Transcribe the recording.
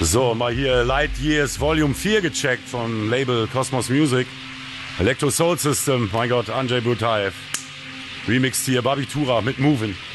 So, mal hier Light Years Volume 4 gecheckt vom Label Cosmos Music. Electro Soul System, mein Gott, Andrzej Butaev. Remixed hier, Barbitura mit Movin'.